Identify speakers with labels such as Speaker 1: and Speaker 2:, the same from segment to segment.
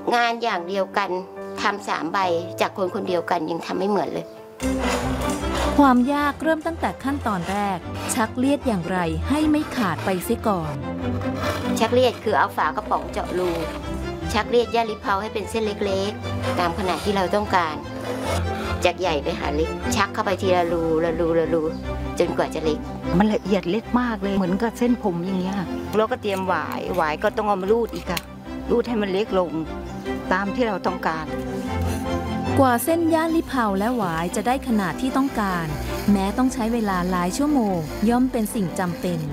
Speaker 1: งานอย่างเดียวกันทำ3 ใบจากคนคนเดียวกันยังทำไม่เหมือนเลย
Speaker 2: ความยากเริ่มตั้งแต่ขั้นตอนแรกชักเลียดอย่างไรให้ไม่ขาดไปเสียก่อน
Speaker 1: ชักเลียดคือเอาฝากระป๋องเจาะรูชักเลียดย่าลิเผาให้เป็นเส้นเล็กๆตามขนาดที่เราต้องการจากใหญ่ไปหาเล็กชักเข้าไปทีละรูละรูละรูจนกว่าจะเล็ก
Speaker 3: มันละเอียดเล็กมากเลยเหมือนกับเส้นผมอย่างเงี้ยแล้วก็เตรียมหวายก็ต้องเอามารูดอีกค่ะรูดให้มันเล็กลงตามที่เราต้องการ
Speaker 2: กว่าเส้นย่านลิเผาและหวายจะได้ขนาดที่ต้องการแม้ต้องใช้เวลาหลายชั่วโมงย่อมเป็นสิ่งจำเป็น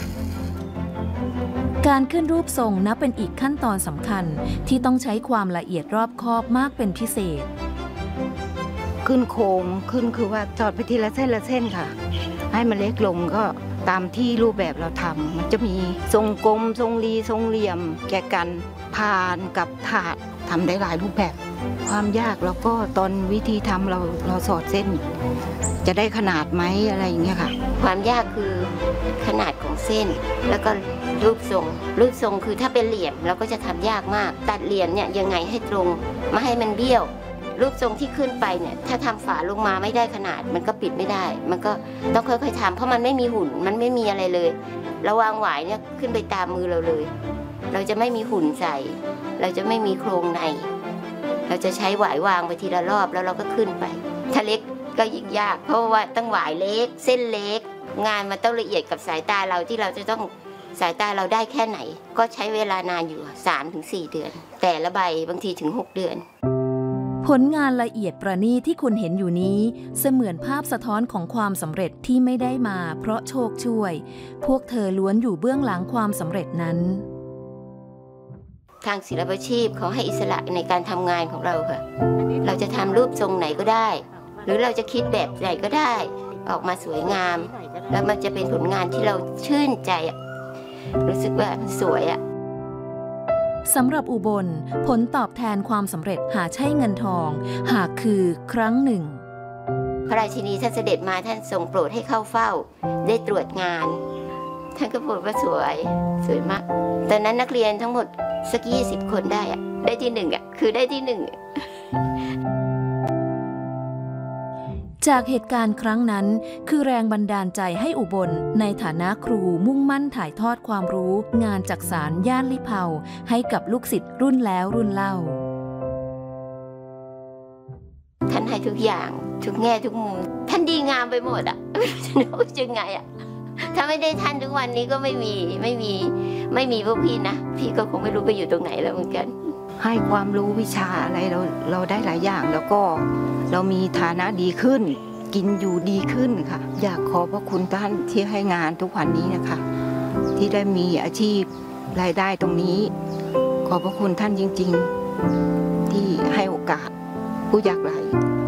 Speaker 2: การขึ้นรูปทรงนับเป็นอีกขั้นตอนสำคัญที่ต้องใช้ความละเอียดรอบคอบมากเป็นพิเศษ
Speaker 3: ขึ้นโครงขึ้นคือว่าจอดไปทีละเส้นละเส้นค่ะให้มันเล็กลงก็ตามที่รูปแบบเราทำมันจะมีทรงกลมทรงรีทรงเหลี่ยมแกะกันพานกับถาดทำได้หลายรูปแบบความยากแล้วก็ตอนวิธีทำเราสอดเส้นจะได้ขนาดไหมอะไรอย่างเงี้ยค่ะ
Speaker 1: ความยากคือขนาดของเส้นแล้วก็รูปทรงคือถ้าเป็นเหลี่ยมเราก็จะทำยากมากตัดเหลี่ยมเนี่ยยังไงให้ตรงไม่ให้มันเบี้ยวรูปทรงที่ขึ้นไปเนี่ยถ้าทำฝาลงมาไม่ได้ขนาดมันก็ปิดไม่ได้มันก็ต้องค่อยๆทำเพราะมันไม่มีหุ่นมันไม่มีอะไรเลยเราวางหวายเนี่ยขึ้นไปตามมือเราเลยเราจะไม่มีหุ่นใส่เราจะไม่มีโครงในเราจะใช้หวายวางไปทีละรอบแล้วเราก็ขึ้นไปถ้าเล็กก็ยิ่งยากเพราะว่าต้องหวายเล็กเส้นเล็กงานมันต้องละเอียดกับสายตาเราที่เราจะต้องสายตาเราได้แค่ไหนก็ใช้เวลานานอยู่ 3-4 เดือนแต่ละใบบางทีถึง6 เดือน
Speaker 2: ผลงานละเอียดประณีตที่คุณเห็นอยู่นี้เสมือนภาพสะท้อนของความสำเร็จที่ไม่ได้มาเพราะโชคช่วยพวกเธอล้วนอยู่เบื้องหลังความสำเร็จนั้น
Speaker 1: ทางศิลปาชีพเขาให้อิสระในการทำงานของเราค่ะเราจะทำรูปทรงไหนก็ได้หรือเราจะคิดแบบไหนก็ได้ออกมาสวยงามแล้วมันจะเป็นผลงานที่เราชื่นใจรู้สึกว่ามันสวย
Speaker 2: สำหรับอุบลผลตอบแทนความสำเร็จหาใช่เงินทองหากคือครั้งหนึ่ง
Speaker 1: พระราชินีท่านเสด็จมาท่านทรงโปรดให้เข้าเฝ้าได้ตรวจงานท่านก็บอกว่าสวยมากตอนนั้นนักเรียนทั้งหมดสัก20 คนได้ที่1คือได้ที่1
Speaker 2: จากเหตุการณ์ครั้งนั้นคือแรงบันดาลใจให้อุบลในฐานะครูมุ่งมั่นถ่ายทอดความรู้งานจักสานย่านลิเผาให้กับลูกศิษย์รุ่นแล้วรุ่นเล่า
Speaker 1: ท่านให้ทุกอย่างทุกแง่ทุกมุมท่านดีงามไปหมดไม่รู้จะยังไงถ้าไม่ได้ท่านทุกวันนี้ก็ไม่มีพวกพี่นะพี่ก็คงไม่รู้ไปอยู่ตรงไหนแล้วเหมือนกัน
Speaker 3: ให้ความรู้วิชาอะไรเราได้หลายอย่างแล้วก็เรามีฐานะดีขึ้นกินอยู่ดีขึ้นค่ะอยากขอบพระคุณท่านที่ให้งานทุกวันนี้นะคะที่ได้มีอาชีพรายได้ตรงนี้ขอบพระคุณท่านจริงๆที่ให้โอกาสผู้ยากไร้